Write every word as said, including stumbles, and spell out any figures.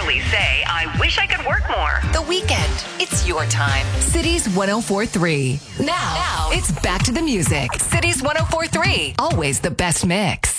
probably say, I wish I could work more. The Weekend. It's your time. Cities one oh four point three. Now, now, it's back to the music. Cities one oh four point three. Always the best mix.